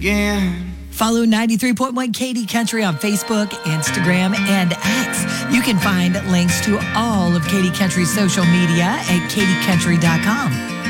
again. Follow 93.1 Katy Country on Facebook, Instagram, and X. You can find links to all of Katy Country's social media at katycountry.com.